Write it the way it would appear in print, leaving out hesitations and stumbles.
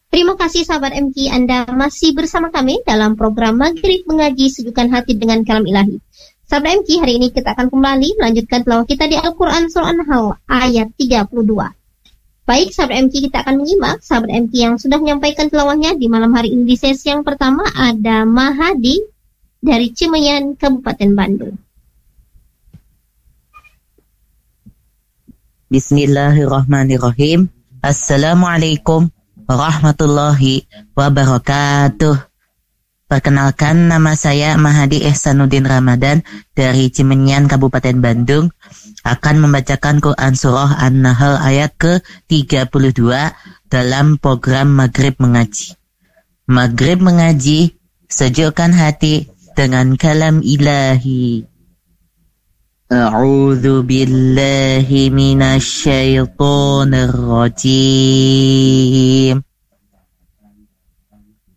Terima kasih sahabat MK, Anda masih bersama kami dalam program Maghrib Mengaji Sejukkan Hati dengan Kalam Ilahi. Sahabat MK, hari ini kita akan kembali melanjutkan tilawah kita di Al-Quran Surah An-Nahl ayat 32. Baik sahabat MK, kita akan menyimak sahabat MK yang sudah menyampaikan tilawahnya di malam hari ini. Di sesi yang pertama ada Mahadi dari Cimayan, Kabupaten Bandung. Bismillahirrahmanirrahim. Assalamualaikum warahmatullahi wabarakatuh. Perkenalkan, nama saya Mahadi Ihsanuddin Ramadan dari Cimenyan, Kabupaten Bandung, akan membacakan Quran Surah An-Nahl ayat ke-32 dalam program Maghrib Mengaji. Maghrib Mengaji, sejukkan hati dengan kalam ilahi. A'udzu billahi minasyaitonir rajim.